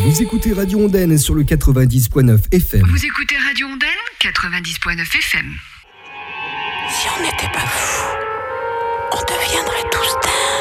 Vous écoutez Radio Ondaine sur le 90.9 FM. Vous écoutez Radio Ondaine 90.9 FM. Si on n'était pas fous.